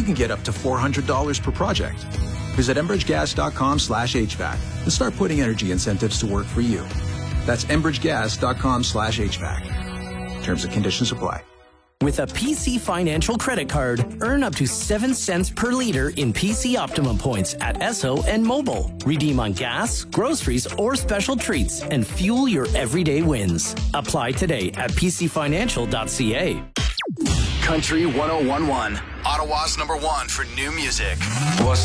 you can get up to $400 per project. Visit enbridgegas.com/HVAC and start putting energy incentives to work for you. That's enbridgegas.com/HVAC. Terms and conditions apply. With a PC Financial credit card, earn up to 7 cents per liter in PC Optimum points at Esso and Mobile. Redeem on gas, groceries, or special treats and fuel your everyday wins. Apply today at pcfinancial.ca. Country 101.1, Ottawa's #1 for new music.